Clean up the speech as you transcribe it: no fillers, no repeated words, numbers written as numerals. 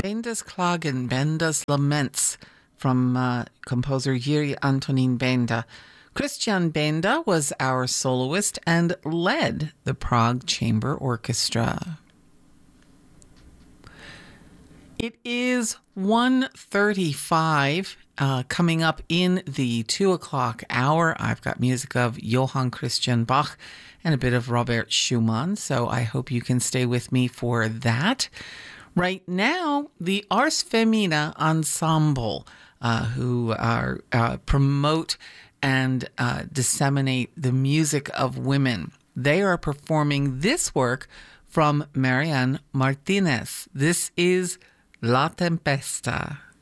Benda's Klagen, Benda's Laments from composer Jiří Antonín Benda. Christian Benda was our soloist and led the Prague Chamber Orchestra. It is 1:35 coming up in the 2 o'clock hour. I've got music of Johann Christian Bach and a bit of Robert Schumann, so I hope you can stay with me for that. Right now, the Ars Femina Ensemble, who are, promote and disseminate the music of women, they are performing this work from Marian Martinez. This is La Tempesta.